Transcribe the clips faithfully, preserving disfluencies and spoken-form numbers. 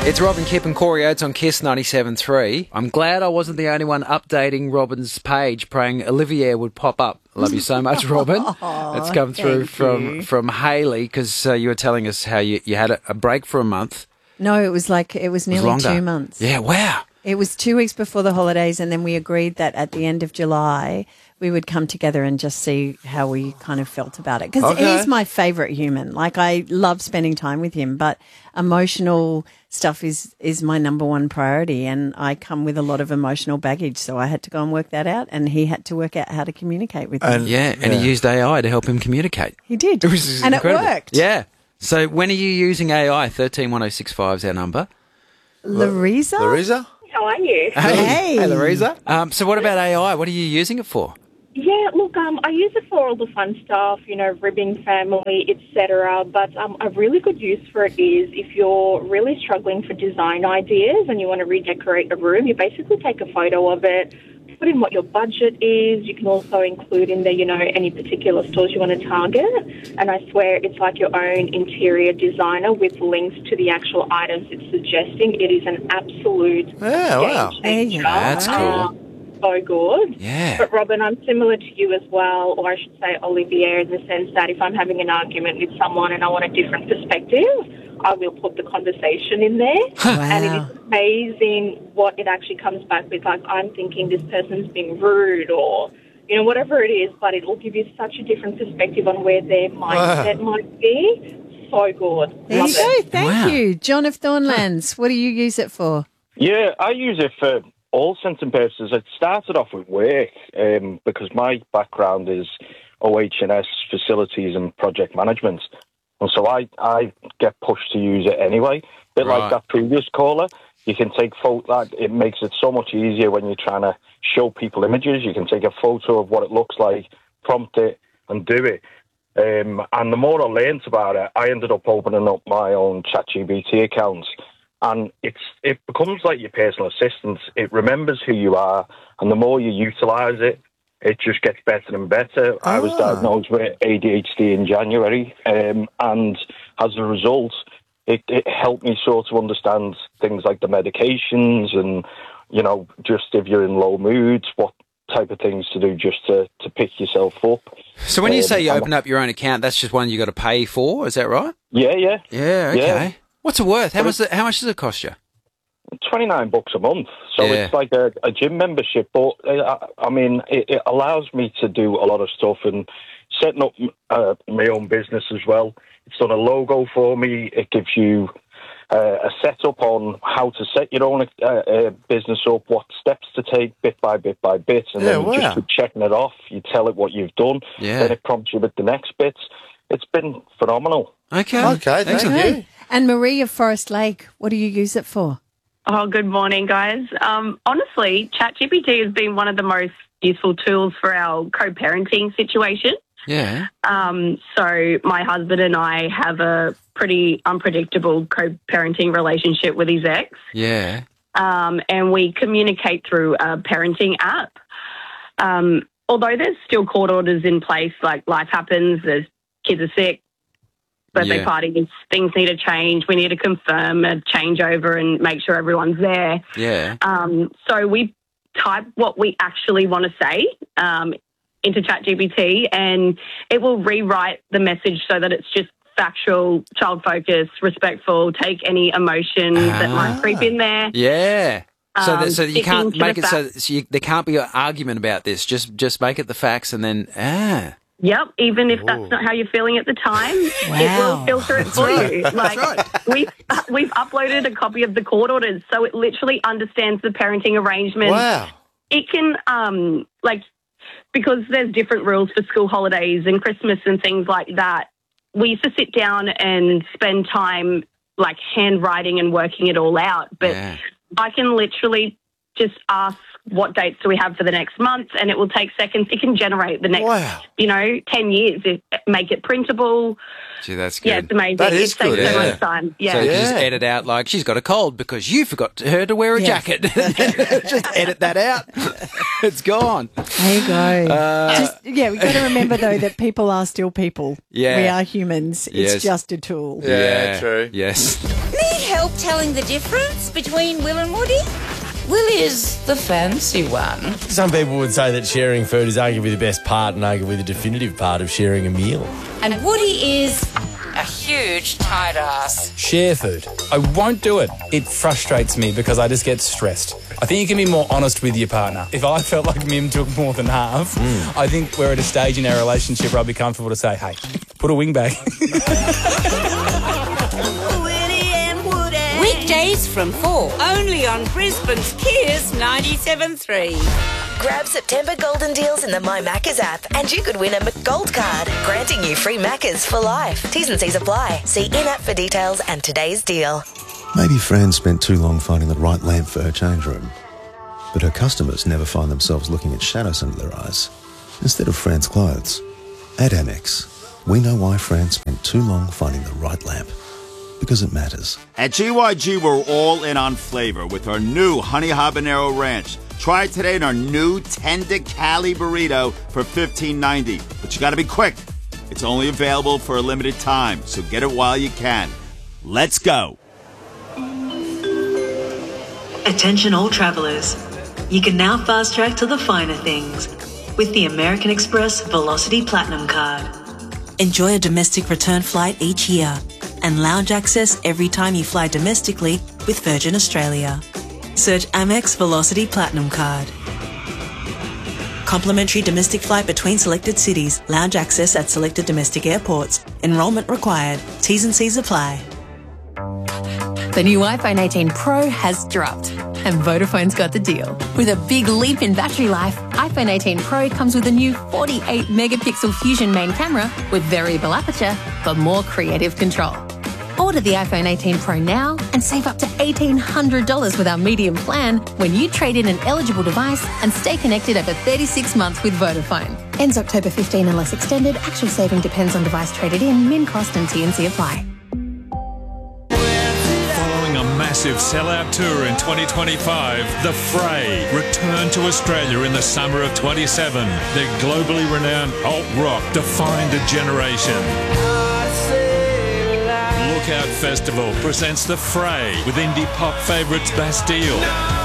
It's Robin Kipp and Corey Oates on Kiss ninety-seven point three. I'm glad I wasn't the only one updating Robin's page, praying Olivier would pop up. Love you so much, Robin. Oh, it's come through from, you. from Hayley, because uh, you were telling us how you, you had a, a break for a month. No, it was like, it was nearly It was two longer. months. Yeah, wow. It was two weeks before the holidays, and then we agreed that at the end of July we would come together and just see how we kind of felt about it. Because Okay. he's my favourite human. Like, I love spending time with him, but emotional stuff is, is my number one priority, and I come with a lot of emotional baggage, so I had to go and work that out, and he had to work out how to communicate with me. And- Yeah, and Yeah. he used A I to help him communicate. He did. Which is and incredible. it worked. Yeah. So when are you using A I? thirteen one oh six five is our number. Larissa? Larissa? How are you? Hey. Hey, Larissa. Um, so what about A I? What are you using it for? Yeah, look, um, I use it for all the fun stuff, you know, ribbing family, et cetera. But um, a really good use for it is if you're really struggling for design ideas and you want to redecorate a room, you basically take a photo of it, put in what your budget is. You can also include in there, you know, any particular stores you want to target. And I swear it's like your own interior designer with links to the actual items it's suggesting. It is an absolute Yeah, wow. game There you changer. go. That's cool. Uh, so good. Yeah. But Robin, I'm similar to you as well, or I should say Olivier, in the sense that if I'm having an argument with someone and I want a different perspective, I will put the conversation in there. And it Wow. is amazing what it actually comes back with. Like, I'm thinking this person's being rude or, you know, whatever it is, but it will give you such a different perspective on where their mindset might be. So good. There Love you it. go. Thank Wow. you. John of Thornlands, what do you use it for? Yeah, I use it for all sense and purposes. It started off with work um, because my background is O H and S facilities and project management. And so I, I get pushed to use it anyway. A bit Right. like that previous caller. You can take photo. Like, it makes it so much easier when you're trying to show people images. You can take a photo of what it looks like, prompt it, and do it. Um, and the more I learned about it, I ended up opening up my own ChatGPT account. And it's it becomes like your personal assistant. It remembers who you are, and the more you utilise it, it just gets better and better. I was Ah. diagnosed with A D H D in January, um, and as a result, it, it helped me sort of understand things like the medications and, you know, just if you're in low moods, what type of things to do just to, to pick yourself up. So when you Um, say you I'm- open up your own account, that's just one you got to pay for, is that right? Yeah, yeah. Yeah, okay. Yeah. What's it worth? How But much, does it- how much does it cost you? twenty-nine bucks a month. So Yeah. it's like a, a gym membership. But, uh, I mean, it, it allows me to do a lot of stuff and setting up uh, my own business as well. It's done a logo for me. It gives you uh, a setup on how to set your own uh, uh, business up, what steps to take bit by bit by bit. And Yeah, then wow. just with checking it off, you tell it what you've done. Yeah. Then it prompts you with the next bits. It's been phenomenal. Okay. Okay, thank Excellent. you. And Marie of Forest Lake, what do you use it for? Oh, good morning, guys. Um, honestly, ChatGPT has been one of the most useful tools for our co-parenting situation. Yeah. Um, so my husband and I have a pretty unpredictable co-parenting relationship with his ex, Yeah. um, and we communicate through a parenting app. Um, although there's still court orders in place, like life happens, there's kids are sick, birthday Yeah. parties, things need to change. We need to confirm a changeover and make sure everyone's there. Yeah. Um, so we type what we actually want to say um, into ChatGPT, and it will rewrite the message so that it's just factual, child-focused, respectful, take any emotion that might creep in there. Yeah. So, Um, that, so you sticking can't to make the it so, facts. so you, there can't be an argument about this. Just just make it the facts and then, ah. Yep, even if that's not how you're feeling at the time, it Wow. will filter it for you. Like we've we've uploaded a copy of the court orders, so it literally understands the parenting arrangement. Wow. It can um like because there's different rules for school holidays and Christmas and things like that. We used to sit down and spend time like handwriting and working it all out, but Yeah. I can literally just ask what dates do we have for the next month, and it will take seconds. It can generate the next, Wow. you know, ten years. It, make it printable. Gee, that's good. Yeah, it's amazing. That is it saves good, so yeah. much time. Yeah. So you just Yeah. edit out like, she's got a cold because you forgot her to wear a Yeah. jacket. Just edit that out. It's gone. There you go. Uh, just, yeah, we've got to remember, though, that people are still people. Yeah. We are humans. Yes. It's just a tool. Yeah, true. Yes. Need help telling the difference between Will and Woody? Will is the fancy one. Some people would say that sharing food is arguably the best part and arguably the definitive part of sharing a meal. And Woody is a huge tight ass. Share food. I won't do it. It frustrates me because I just get stressed. I think you can be more honest with your partner. If I felt like Mim took more than half, mm. I think we're at a stage in our relationship where I'll be comfortable to say, hey, put a wing back. Weekdays from four, only on Brisbane's Kiers ninety-seven point three. Grab September golden deals in the My Maccas app and you could win a McGold card, granting you free Maccas for life. T's and C's apply. See in-app for details and today's deal. Maybe Fran spent too long finding the right lamp for her change room, but her customers never find themselves looking at shadows under their eyes instead of Fran's clothes. At Amex, we know why Fran spent too long finding the right lamp. Because it matters. At G Y G, we're all in on flavor with our new Honey Habanero Ranch. Try it today in our new Tender Cali Burrito for fifteen ninety. But you gotta be quick. It's only available for a limited time, so get it while you can. Let's go. Attention all travellers. You can now fast track to the finer things with the American Express Velocity Platinum Card. Enjoy a domestic return flight each year and lounge access every time you fly domestically with Virgin Australia. Search Amex Velocity Platinum Card. Complimentary domestic flight between selected cities. Lounge access at selected domestic airports. Enrolment required. T's and C's apply. The new iPhone eighteen Pro has dropped, and Vodafone's got the deal. With a big leap in battery life, iPhone eighteen Pro comes with a new forty-eight megapixel Fusion main camera with variable aperture for more creative control. Order the iPhone eighteen Pro now and save up to eighteen hundred dollars with our medium plan when you trade in an eligible device and stay connected over thirty-six months with Vodafone. Ends October fifteenth unless extended. Actual saving depends on device traded in, min cost and T and C apply. Massive sellout tour in twenty twenty-five, The Fray return to Australia in the summer of twenty-seven. Their globally renowned alt rock defined a generation. Lookout Festival presents The Fray with indie pop favourites Bastille,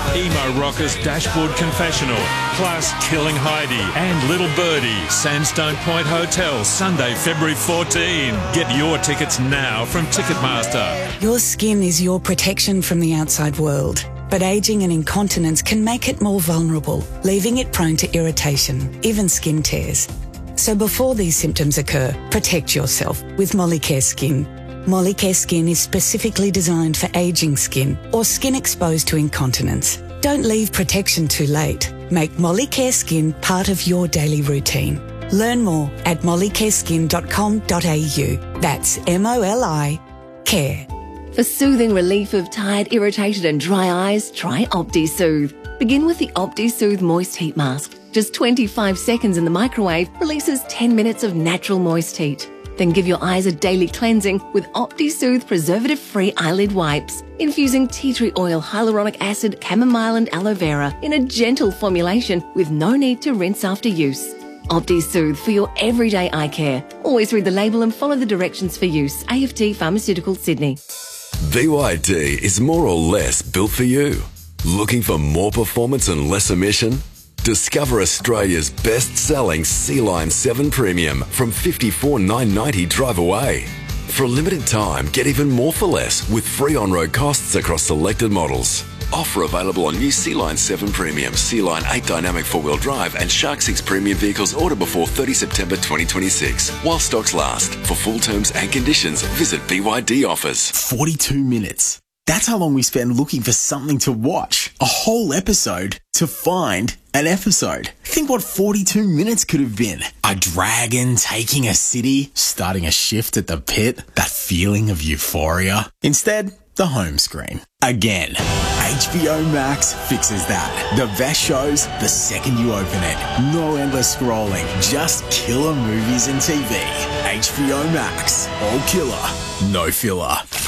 emo rockers Dashboard Confessional, plus Killing Heidi and Little Birdie, Sandstone Point Hotel, Sunday, February fourteenth. Get your tickets now from Ticketmaster. Your skin is your protection from the outside world, but ageing and incontinence can make it more vulnerable, leaving it prone to irritation, even skin tears. So before these symptoms occur, protect yourself with Molicare Skin. Molicare Skin is specifically designed for aging skin or skin exposed to incontinence. Don't leave protection too late. Make Molicare Skin part of your daily routine. Learn more at molicare skin dot com dot a u. That's M O L I care. For soothing relief of tired, irritated and dry eyes, try OptiSoothe. Begin with the OptiSoothe Moist Heat Mask. Just twenty-five seconds in the microwave releases ten minutes of natural moist heat. Then give your eyes a daily cleansing with OptiSoothe preservative-free eyelid wipes, infusing tea tree oil, hyaluronic acid, chamomile and aloe vera in a gentle formulation with no need to rinse after use. OptiSoothe for your everyday eye care. Always read the label and follow the directions for use. A F T Pharmaceuticals, Sydney. B Y D is more or less built for you. Looking for more performance and less emission? Discover Australia's best-selling Sea-Line seven Premium from fifty-four thousand nine hundred ninety dollars drive away. For a limited time, get even more for less with free on-road costs across selected models. Offer available on new Sea-Line seven Premium, Sea-Line eight Dynamic four-wheel drive and Shark six Premium vehicles order before thirtieth September twenty twenty-six. While stocks last. For full terms and conditions, visit B Y D offers. forty-two minutes. That's how long we spend looking for something to watch. A whole episode to find an episode. Think what forty-two minutes could have been. A dragon taking a city, starting a shift at the pit, that feeling of euphoria. Instead, the home screen. Again. H B O Max fixes that. The best shows the second you open it. No endless scrolling, just killer movies and T V. H B O Max. All killer, no filler.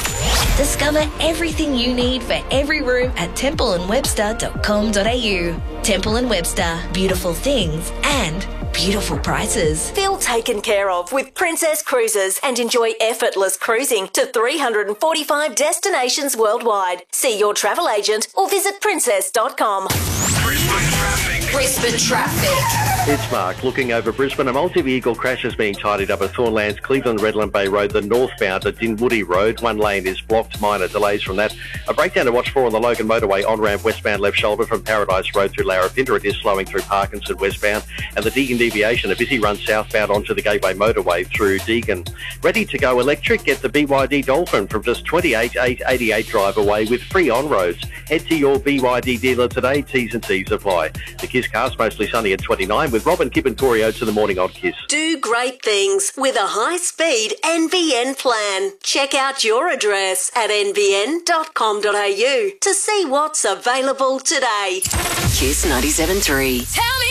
Discover everything you need for every room at temple and webster dot com dot a u. Temple and Webster, beautiful things and beautiful prices. Feel taken care of with Princess Cruises and enjoy effortless cruising to three hundred forty-five destinations worldwide. See your travel agent or visit princess dot com. Brisbane traffic. It's Mark looking over Brisbane. A multi-vehicle crash is being tidied up at Thornlands, Cleveland, Redland Bay Road, the northbound at Dinwoody Road. One lane is blocked, minor delays from that. A breakdown to watch for on the Logan Motorway on-ramp westbound left shoulder from Paradise Road through Larapinta. It is slowing through Parkinson westbound. And the Deagon deviation, a busy run southbound onto the Gateway Motorway through Deagon. Ready to go electric? Get the B Y D Dolphin from just twenty-eight eight eighty-eight drive away with free on-roads. Head to your B Y D dealer today. T's and C's apply. The Kiss Cast mostly sunny at twenty-nine with Robin, Kip and Corey Oates in the morning on Kiss. Do great things with a high-speed N B N plan. Check out your address at n b n dot com dot a u to see what's available today. Kiss ninety-seven point three. Tell me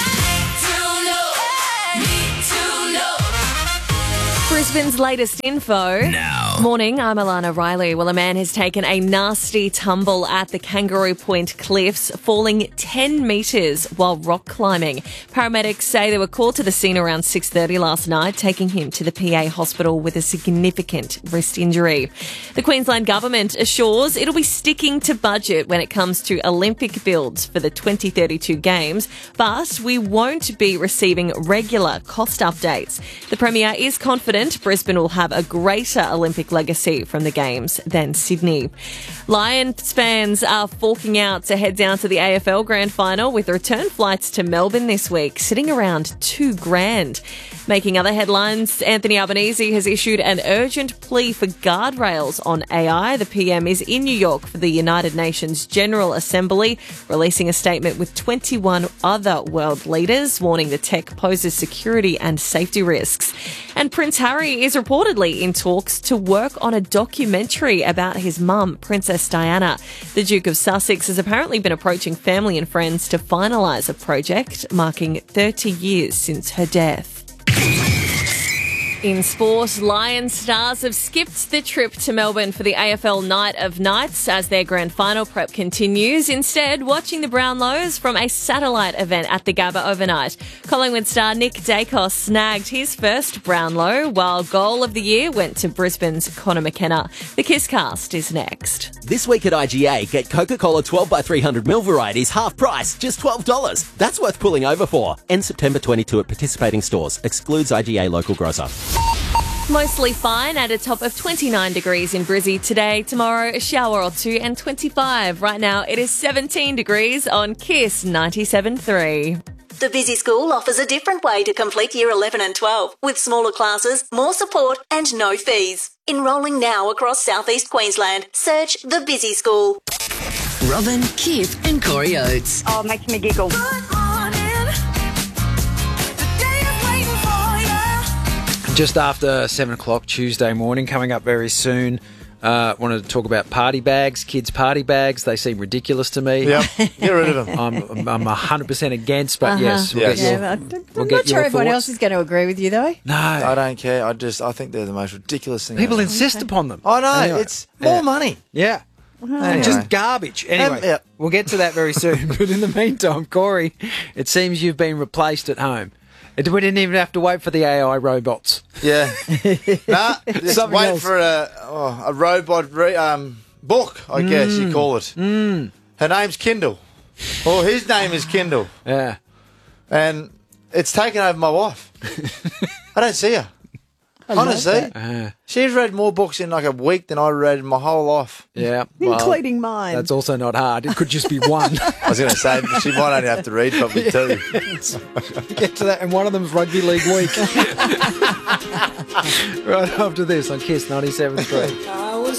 Brisbane's latest info. Now. Morning, I'm Alana Riley. Well, a man has taken a nasty tumble at the Kangaroo Point Cliffs, falling ten metres while rock climbing. Paramedics say they were called to the scene around six thirty last night, taking him to the P A hospital with a significant wrist injury. The Queensland government assures it'll be sticking to budget when it comes to Olympic builds for the twenty thirty-two Games, but we won't be receiving regular cost updates. The Premier is confident Brisbane will have a greater Olympic legacy from the Games than Sydney. Lions fans are forking out to head down to the A F L Grand Final with return flights to Melbourne this week, sitting around two grand. Making other headlines, Anthony Albanese has issued an urgent plea for guardrails on A I. The P M is in New York for the United Nations General Assembly, releasing a statement with twenty-one other world leaders, warning the tech poses security and safety risks. And Prince Harry is reportedly in talks to work on a documentary about his mum, Princess Diana. The Duke of Sussex has apparently been approaching family and friends to finalise a project marking thirty years since her death. In sport, Lions stars have skipped the trip to Melbourne for the A F L Night of Nights as their grand final prep continues. Instead, watching the Brownlows from a satellite event at the Gabba overnight. Collingwood star Nick Dacos snagged his first Brownlow, while goal of the year went to Brisbane's Connor McKenna. The Kiss Cast is next. This week at I G A, get Coca-Cola twelve by three hundred mil varieties half price, just twelve dollars. That's worth pulling over for. End September twenty-second at participating stores. Excludes I G A local grocer. Mostly fine at a top of twenty-nine degrees in Brizzy today. Tomorrow, a shower or two and twenty-five. Right now, it is seventeen degrees on Kiss ninety-seven point three. The Busy School offers a different way to complete Year eleven and twelve, with smaller classes, more support and no fees. Enrolling now across southeast Queensland. Search The Busy School. Robin, Kip and Corey Oates. Oh, it makes me giggle. Just after seven o'clock Tuesday morning, coming up very soon. Uh, wanted to talk about party bags, kids' party bags. They seem ridiculous to me. Yeah, get rid of them. I'm I'm one hundred percent against, but Uh-huh. yes, we'll Yes. get your, Yeah, I'm we'll not get sure your everyone thoughts. else is going to agree with you, though. No, I don't care. I just I think they're the most ridiculous thing. People ever. insist upon them. I know. Anyway. It's more Yeah. money. Yeah. Anyway. Just garbage. Anyway, Um, yeah. we'll get to that very soon. But in the meantime, Corey, it seems you've been replaced at home. It, we didn't even have to wait for the A I robots. Yeah. nah, just Something wait else. for a oh, a robot re, um, book, I guess you call it. Mm. Her name's Kindle. Or his name is Kindle. Yeah. And it's taken over my wife. I don't see her. I love Honestly. that. Uh, She's read more books in like a week than I read in my whole life. yeah. Well, Including mine. that's also not hard. It could just be one. I was going to say, she might only have to read probably two. Get to that, and one of them's Rugby League week. Right after this on Kiss ninety-seven point three.